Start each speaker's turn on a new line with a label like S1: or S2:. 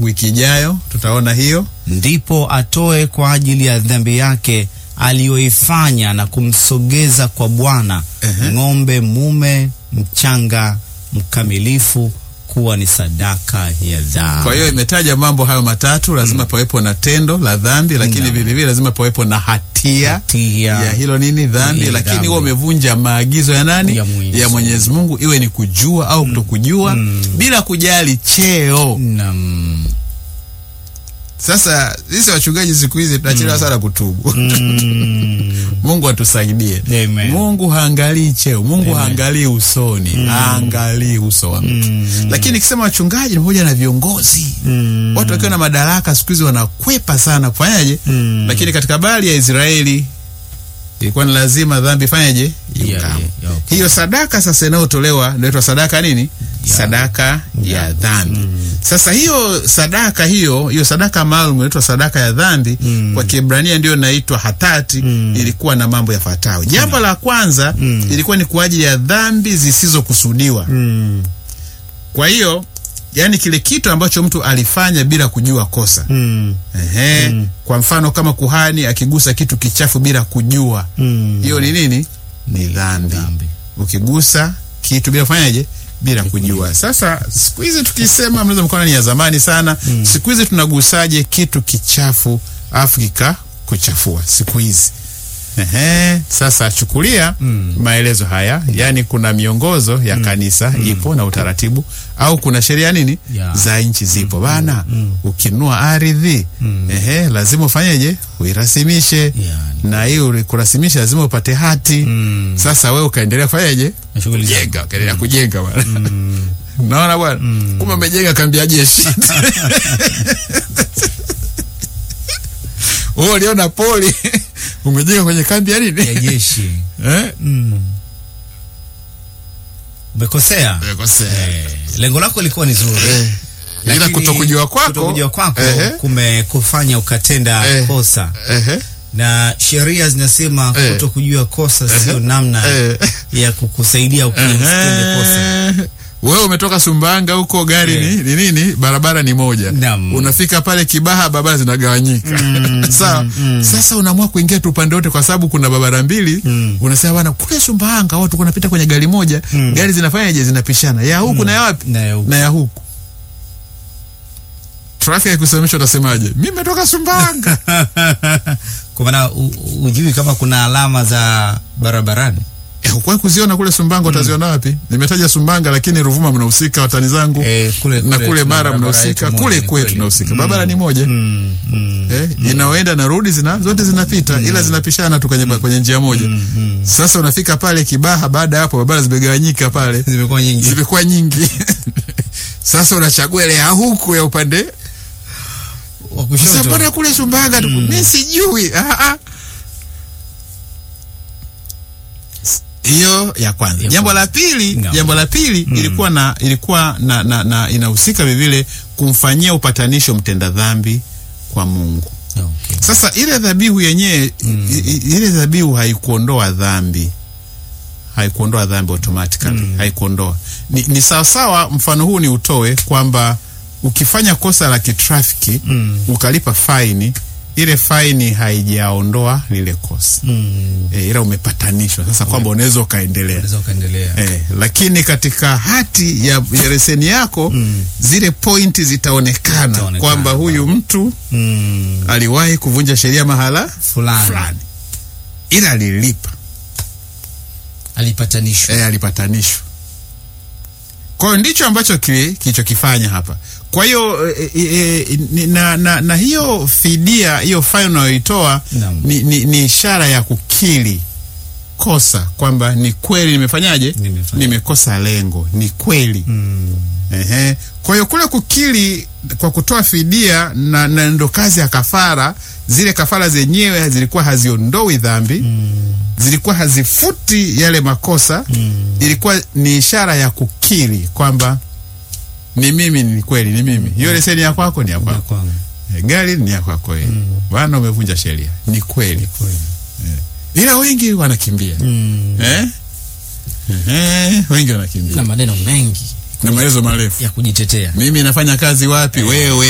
S1: wiki ijayo tutaona hiyo.
S2: Ndipo atoe kwa ajili ya dhambi yake aliyoifanya na kumsogeza kwa Bwana ng'ombe mume mchanga mkamilifu kuwa ni sadaka ya dhambi.
S1: Kwa hiyo imetaja mambo hayo matatu, lazima pawepo na tendo la dhambi, lakini vile vile lazima pawepo na hatia ya hilo nini dhambi, lakini wao wamevunja maagizo ya nani? Ya Mwenyezi Mungu, iwe ni kujua au kutokujua, bila kujali cheo. Sasa sisi wachungaji siku hizi tunachelewa sana kutubu. Mungu atusaidie.
S2: Amen.
S1: Mungu haangalii cheo, Mungu haangalii usoni, haangalii uso wa mtu. Lakini nikisema wachungaji ni pamoja na viongozi. Watu wakiwa na madaraka siku hizi wanakwepa sana kufanyaje? Lakini katika habari ya Israeli ilikuwa ni lazima dhambi fanyaje? Hiyo sadaka sasa inayotolewa inaitwa sadaka nini? Sadaka ya dhambi. Sasa hiyo sadaka maalum inaitwa sadaka ya dhambi, kwa Kiebrania ndio inaitwa hatati. Ilikuwa na mambo yafuatayo. Jambo la kwanza, ilikuwa ni kwa ajili ya dhambi zisizokusudiwa. Kwa hiyo yani kile kitu ambacho mtu alifanya bila kujua kosa. Kwa mfano kama kuhani akigusa kitu kichafu bila kujua, hiyo ni nini? Ni dhambi. Ukigusa kitu bila kufanyaje? Bila kujua. Sasa siku hizi tukisema, mnaweza mkaona ni ya zamani sana. Siku hizi tunagusaje kitu kichafu afu kuchafua siku hizi? Sasa chukulia maelezo haya, yani kuna miongozo ya kanisa ipo na utaratibu, au kuna sheria nini za nchi zipo bana. Ukinunua ardhi lazima ufanyeje? Uirasimishe. Na hiyo kurasimisha lazima upate hati. Sasa wewe ukaendelea kufanyaje? Kujenga, ukaendelea kujenga bwana. Unaona bwana? Kumbe umejenga kambi ya jeshi. Wewe uliona poli umejenga kwenye kambi ya nini? Ya jeshi.
S2: Umekosea. Lengo lako lilikuwa ni zuri.
S1: Lakini kutokujua kwako
S2: kumekufanya ukatenda kosa. Na sheria zinasema kutokujua kosa sio namna ya kukusaidia ukitende kosa.
S1: Wewe umetoka Sumbawanga huko, gari ni nini? Barabara ni moja. Unafika pale Kibaha, barabara zinagawanyika. Sawa. Sasa unaamua kuingia tu upande wote kwa sababu kuna barabara mbili. Unasema bwana, kule Sumbawanga watu wanapita kwenye gari moja, gari zinafanyaje? Zinapishana. Ya huku na ya wapi? Na ya huku. Traffic ikusemesha utasemaje? Mimi nimetoka Sumbawanga.
S2: Kwa maana ujui kama kuna alama za barabarani.
S1: Kwa kuziona kule Sumbawanga utaziona wapi? Nimetaja Sumbawanga lakini Ruvuma mnahusika, watani zangu. Na kule Mara mnahusika, kule kwetu tunahusika. Barabara ni moja. Inaoenda na rudi zote zinapita, ila zinapishana tu kwenye njia moja. Sasa unafika pale Kibaha, baada hapo barabara zimegawanyika pale. Zimekuwa nyingi. Sasa unachagua ile ya huku ya upande wa kushoto. Sasa bwana kule Sumbawanga mimi sijui. Hiyo ya kwanza. Jambo la pili ilikuwa na inahusika vile kumfanyia upatanisho mtenda dhambi kwa Mungu. Sasa ile dhabihu yenyewe ile dhabihu haikuondoa dhambi. Haikuondoa dhambi automatically. Haikuondoa. Ni sawa sawa, mfano huu ni utoe kwamba ukifanya kosa la kitrafiki ukalipa faini, ile faini haijaondoa lile kosa. Ila umepatanishwa sasa kwamba unaweza ukaendelea. Lakini katika hati ya leseni yako zile pointi zitaonekana kwamba huyu mtu aliwahi kuvunja sheria mahala fulani. Ila alilipa. Alipatanishwa. Kwa hiyo ndicho ambacho kilichokifanya hapa. Kwa hiyo na hiyo fidia, hiyo fine unayoitoa ni ishara ya kukiri kosa, kwamba ni kweli nimefanyaje? Nimekosa lengo, ni kweli. Kwa hiyo kule kukiri kwa kutoa fidia na ndo kazi ya kafara. Zile kafara zenyewe zilikuwa haziondoi dhambi, zilikuwa hazifuti yale makosa. Ilikuwa ni ishara ya kukiri kwamba ni mimi, ni kweli ni mimi. Hiyo leseni ya kwako ni ya kwako. Gari ni ya kwako. Bwana umevunja sheria. Ni kweli. Ila wengi wanakimbia. Wengi wanakimbia.
S2: Na maneno mengi.
S1: Na maelezo marefu
S2: ya kujitetea.
S1: Mimi nafanya kazi wapi? Wewe